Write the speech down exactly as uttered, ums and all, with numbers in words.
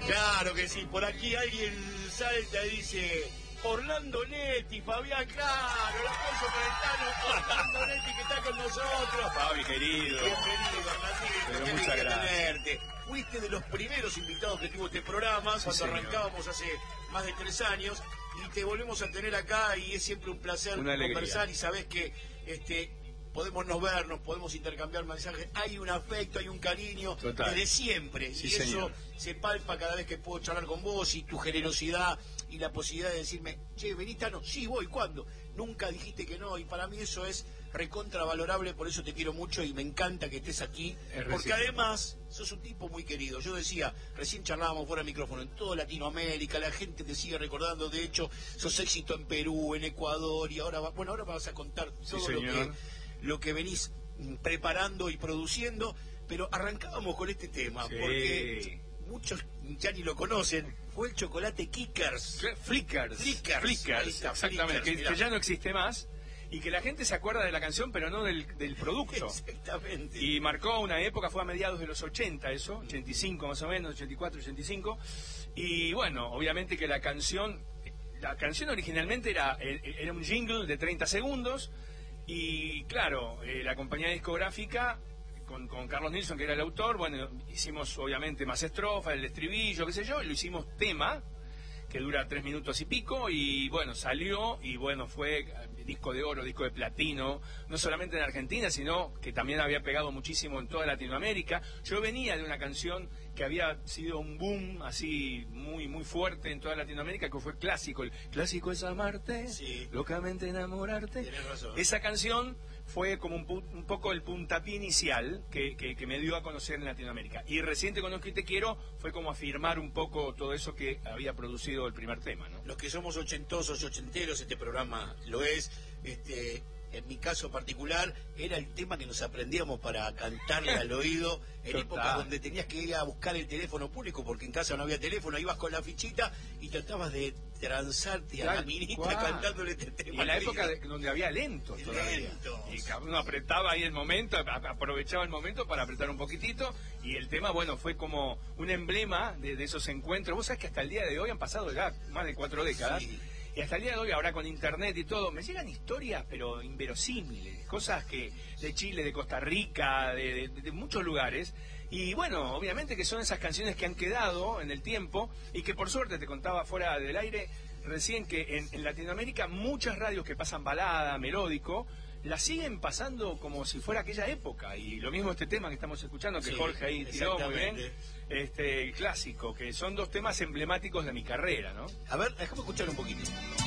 Claro que sí, por aquí alguien salta y dice... Orlando Netti, Fabián, claro, el aplauso para el Tano, Orlando Netti que está con nosotros. Fabi, querido. Bienvenido, Hernandito, qué muchas alegría gracias. tenerte. Fuiste de los primeros invitados que tuvo este programa, Sí, cuando señor. arrancábamos hace más de tres años, y te volvemos a tener acá, y es siempre un placer Una alegría. conversar, y sabés que este podemos no vernos, podemos intercambiar mensajes, hay un afecto, hay un cariño Total. desde siempre, Sí, y señor. eso se palpa cada vez que puedo charlar con vos, y tu generosidad y la posibilidad de decirme, che, venís, Tano, sí, voy, ¿cuándo? Nunca dijiste que no, y para mí eso es recontravalorable, por eso te quiero mucho y me encanta que estés aquí, Es porque recíproco. además sos un tipo muy querido. Yo decía, recién charlábamos fuera de micrófono, en toda Latinoamérica, la gente te sigue recordando, de hecho, sos éxito en Perú, en Ecuador, y ahora, va, bueno, ahora vas a contar Sí, todo lo que, señor. lo que venís preparando y produciendo, pero arrancábamos con este tema, Sí. porque muchos ya ni lo conocen, fue el chocolate Kickers. Flickers. Flickers. Flickers, Ahí está, exactamente. Flickers, que, mirá. que ya no existe más y que la gente se acuerda de la canción, pero no del, del producto. Exactamente. Y marcó una época, fue a mediados de los ochenta eso, ochenta y cinco más o menos, ochenta y cuatro, ochenta y cinco. Y bueno, obviamente que la canción, la canción originalmente era, era un jingle de treinta segundos. Y claro, eh, la compañía discográfica, con, con Carlos Nilsson, que era el autor, bueno, hicimos obviamente más estrofas, el estribillo, qué sé yo, y lo hicimos tema, que dura tres minutos y pico, y bueno, salió, y bueno, fue disco de oro, disco de platino, no solamente en Argentina, sino que también había pegado muchísimo en toda Latinoamérica. Yo venía de una canción que había sido un boom así muy muy fuerte en toda Latinoamérica, que fue clásico. El clásico es amarte, Sí. locamente enamorarte. Tenés razón. Esa canción fue como un, pu- un poco el puntapié inicial que, que, que me dio a conocer en Latinoamérica. Y recién Te Conozco y Te Quiero fue como afirmar un poco todo eso que había producido el primer tema, ¿no? Los que somos ochentosos y ochenteros, este programa lo es. Este, en mi caso particular, era el tema que nos aprendíamos para cantarle al oído en Total. épocas donde tenías que ir a buscar el teléfono público porque en casa no había teléfono, ibas con la fichita y tratabas de transarte a la Tal minita cual. cantándole este tema. Y en la al época oído. de- donde había lentos todavía. Lentos. Y cada uno apretaba ahí el momento, a- aprovechaba el momento para apretar un poquitito. Y el tema, bueno, fue como un emblema de, de esos encuentros. Vos sabés que hasta el día de hoy han pasado ya más de cuatro décadas. Sí. Y hasta el día de hoy, ahora con internet y todo, me llegan historias, pero inverosímiles. Cosas que de Chile, de Costa Rica, de, de- de muchos lugares. Y bueno, obviamente que son esas canciones que han quedado en el tiempo y que por suerte, te contaba fuera del aire, recién que en, en Latinoamérica muchas radios que pasan balada, melódico, la siguen pasando como si fuera aquella época. Y lo mismo este tema que estamos escuchando, que Sí, Jorge ahí tiró muy bien, exactamente. este, el clásico, que son dos temas emblemáticos de mi carrera, ¿no? A ver, déjame escuchar un poquito.